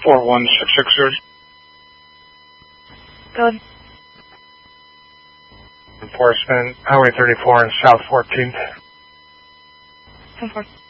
41660. Good. Enforcement, Highway 34 and South 14th. Enforcement.